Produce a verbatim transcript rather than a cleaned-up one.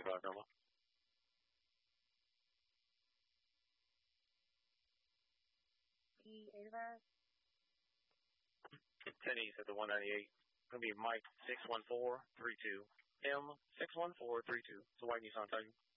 five number. E eighty-five. ten East at the one ninety-eight. Going to be Mike six one four three two. M six one four three two. It's a white Nissan Titan.